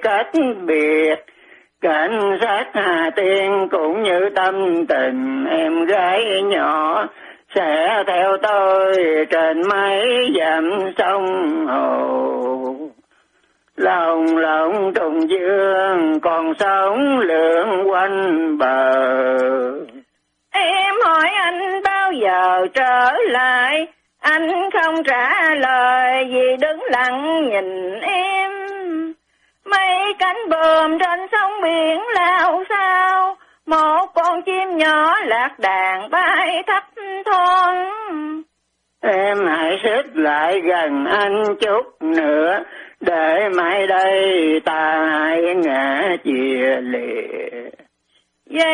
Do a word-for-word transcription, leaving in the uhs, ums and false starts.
cách biệt. Cảnh sát Hà Tiên cũng như tâm tình em gái nhỏ, sẽ theo tôi trên mấy dặm sông hồ. Lòng lộng trùng dương còn sống lượn quanh bờ. Em hỏi anh bao giờ trở lại, anh không trả lời vì đứng lặng nhìn em. Mấy cánh buồm trên sông biển lao sao, một con chim nhỏ lạc đàn bay thấp thoáng. Em hãy xích lại gần anh chút nữa, để mai đây ta hãy ngã chia lìa.